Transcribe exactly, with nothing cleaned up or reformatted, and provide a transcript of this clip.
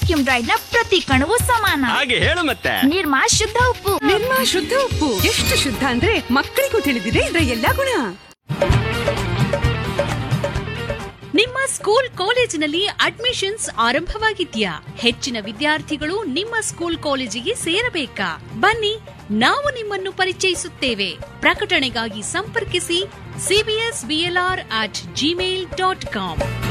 Vacuum dried ನ ಪ್ರತಿ ಕಣವು ಸಮಾನ. ಹಾಗೆ ಹೇಳು ಮತ್ತೆ. ನಿರ್ಮಾ ಶುದ್ಧ ಉಪ್ಪು. ನಿರ್ಮಾ ಶುದ್ಧ ಉಪ್ಪು ಎಷ್ಟು ಶುದ್ಧ ಅಂದ್ರೆ ಮಕ್ಕಳಿಗೂ ತಿಳಿದಿದೆ ಇದರ ಎಲ್ಲಾ ಗುಣ. ನಿಮ್ಮ ಸ್ಕೂಲ್ ಕಾಲೇಜಿನಲ್ಲಿ ಅಡ್ಮಿಷನ್ಸ್ ಆರಂಭವಾಗಿದ್ಯಾ? ಹೆಚ್ಚಿನ ವಿದ್ಯಾರ್ಥಿಗಳು ನಿಮ್ಮ ಸ್ಕೂಲ್ ಕಾಲೇಜಿಗೆ ಸೇರಬೇಕಾ? ಬನ್ನಿ, ನಾವು ನಿಮ್ಮನ್ನು ಪರಿಚಯಿಸುತ್ತೇವೆ. ಪ್ರಕಟಣೆಗಾಗಿ ಸಂಪರ್ಕಿಸಿ CBS BLR at Gmail dot com.